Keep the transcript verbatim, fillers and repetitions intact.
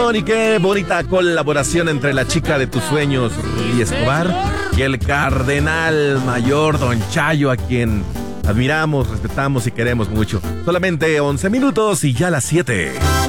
canción y qué bonita colaboración entre la chica de tus sueños, Rubí Escobar, y el cardenal mayor, Don Chayo, a quien admiramos, respetamos y queremos mucho. Solamente once minutos y ya las siete.